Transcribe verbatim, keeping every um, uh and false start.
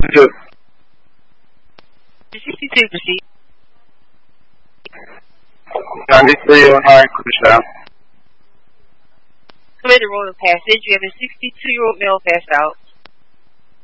sixty-two. sixty-two, proceed. ninety-three oh nine, Kushtown. Come in the room of passage. You have a sixty-two-year-old male passed out.